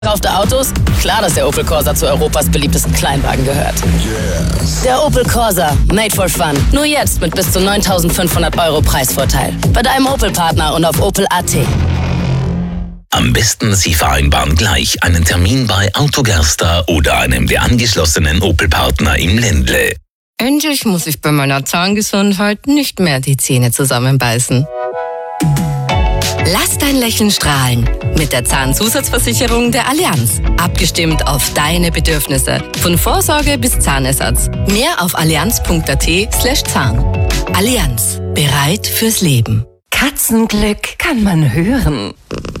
Verkaufte Autos? Klar, dass der Opel Corsa zu Europas beliebtesten Kleinwagen gehört. Yes. Der Opel Corsa, made for fun. Nur jetzt mit bis zu 9.500 € Preisvorteil. Bei deinem Opel-Partner und auf Opel.at. Am besten Sie vereinbaren gleich einen Termin bei Autogerster oder einem der angeschlossenen Opel-Partner im Ländle. Endlich muss ich bei meiner Zahngesundheit nicht mehr die Zähne zusammenbeißen. Lass dein Lächeln strahlen mit der Zahnzusatzversicherung der Allianz. Abgestimmt auf deine Bedürfnisse. Von Vorsorge bis Zahnersatz. Mehr auf allianz.at/Zahn. Allianz. Bereit fürs Leben. Katzenglück kann man hören.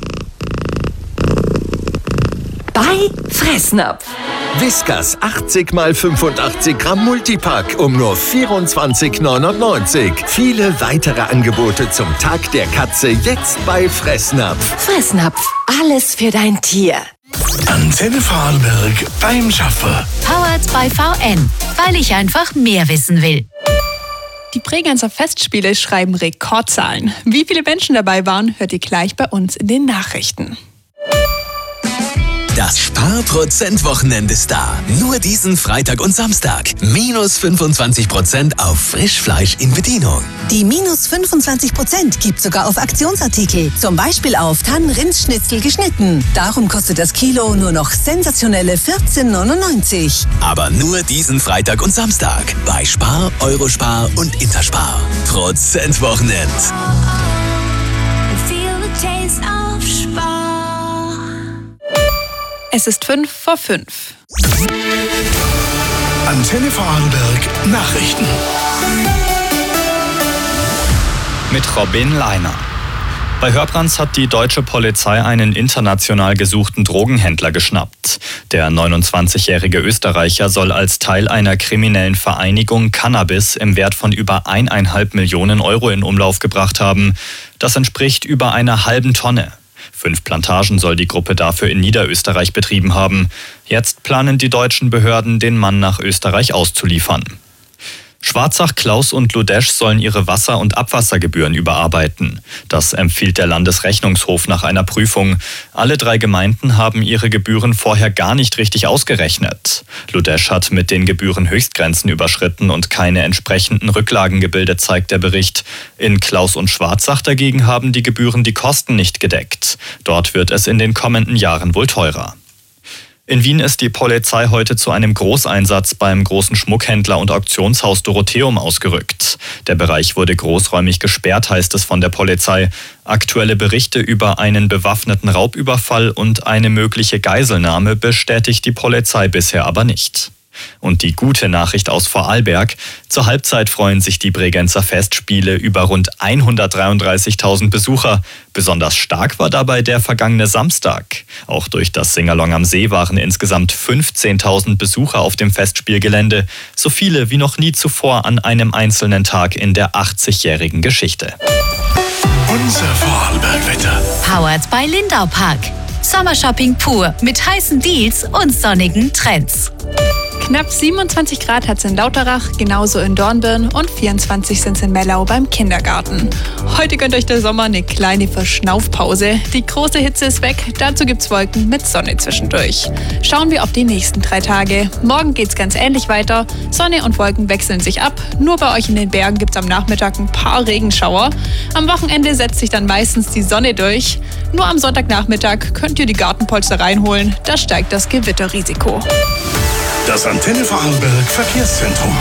Bei Fressnapf. Whiskas 80 x 85 Gramm Multipack um nur 24,99 €. Viele weitere Angebote zum Tag der Katze jetzt bei Fressnapf. Fressnapf. Alles für dein Tier. Antenne Vorarlberg beim Schaffer. Powered by VN, weil ich einfach mehr wissen will. Die Bregenzer Festspiele schreiben Rekordzahlen. Wie viele Menschen dabei waren, hört ihr gleich bei uns in den Nachrichten. Das Sparprozent-Wochenende ist da. Nur diesen Freitag und Samstag. Minus 25% auf Frischfleisch in Bedienung. Die minus 25% gibt sogar auf Aktionsartikel. Zum Beispiel auf Tannenrindsschnitzel geschnitten. Darum kostet das Kilo nur noch sensationelle 14,99 €. Aber nur diesen Freitag und Samstag. Bei Spar, Eurospar und Interspar. Prozentwochenend. Es ist 5:05. Antenne Vorarlberg Nachrichten. Mit Robin Leiner. Bei Hörbrands hat die deutsche Polizei einen international gesuchten Drogenhändler geschnappt. Der 29-jährige Österreicher soll als Teil einer kriminellen Vereinigung Cannabis im Wert von über 1,5 Millionen € in Umlauf gebracht haben. Das entspricht über einer halben Tonne. 5 Plantagen soll die Gruppe dafür in Niederösterreich betrieben haben. Jetzt planen die deutschen Behörden, den Mann nach Österreich auszuliefern. Schwarzach, Klaus und Ludesch sollen ihre Wasser- und Abwassergebühren überarbeiten. Das empfiehlt der Landesrechnungshof nach einer Prüfung. Alle 3 Gemeinden haben ihre Gebühren vorher gar nicht richtig ausgerechnet. Ludesch hat mit den Gebühren Höchstgrenzen überschritten und keine entsprechenden Rücklagen gebildet, zeigt der Bericht. In Klaus und Schwarzach dagegen haben die Gebühren die Kosten nicht gedeckt. Dort wird es in den kommenden Jahren wohl teurer. In Wien ist die Polizei heute zu einem Großeinsatz beim großen Schmuckhändler und Auktionshaus Dorotheum ausgerückt. Der Bereich wurde großräumig gesperrt, heißt es von der Polizei. Aktuelle Berichte über einen bewaffneten Raubüberfall und eine mögliche Geiselnahme bestätigt die Polizei bisher aber nicht. Und die gute Nachricht aus Vorarlberg: Zur Halbzeit freuen sich die Bregenzer Festspiele über rund 133.000 Besucher. Besonders stark war dabei der vergangene Samstag. Auch durch das Singalong am See waren insgesamt 15.000 Besucher auf dem Festspielgelände. So viele wie noch nie zuvor an einem einzelnen Tag in der 80-jährigen Geschichte. Unser Vorarlberg-Wetter. Powered by Lindau Park. Sommershopping pur mit heißen Deals und sonnigen Trends. Knapp 27 Grad hat es in Lauterach, genauso in Dornbirn und 24 sind es in Mellau beim Kindergarten. Heute gönnt euch der Sommer eine kleine Verschnaufpause. Die große Hitze ist weg, dazu gibt's Wolken mit Sonne zwischendurch. Schauen wir auf die nächsten 3 Tage. Morgen geht's ganz ähnlich weiter. Sonne und Wolken wechseln sich ab. Nur bei euch in den Bergen gibt's am Nachmittag ein paar Regenschauer. Am Wochenende setzt sich dann meistens die Sonne durch. Nur am Sonntagnachmittag könnt ihr die Gartenpolster reinholen. Da steigt das Gewitterrisiko. Das Antenne Vorarlberg Verkehrszentrum.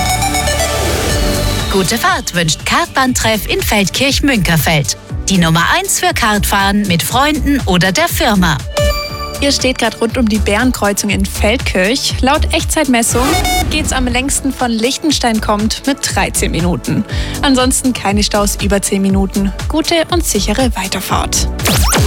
Gute Fahrt wünscht Kartbahntreff in Feldkirch-Münkerfeld. Die Nummer 1 für Kartfahren mit Freunden oder der Firma. Ihr steht gerade rund um die Bärenkreuzung in Feldkirch. Laut Echtzeitmessung geht's am längsten von Liechtenstein kommt mit 13 Minuten. Ansonsten keine Staus über 10 Minuten. Gute und sichere Weiterfahrt.